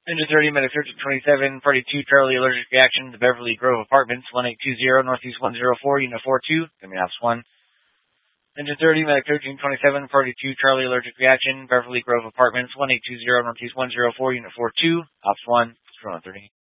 Engine 30, Medic Search at 27, Party 2, Charlie Allergic Reaction to Beverly Grove Apartments, 1820, Northeast 104, Unit 42, give me Ops 1. Engine 30, Medic 1327, Party 2, Charlie Allergic Reaction, Beverly Grove Apartments, 1820, Northeast 104, Unit 42, Ops 1, 30.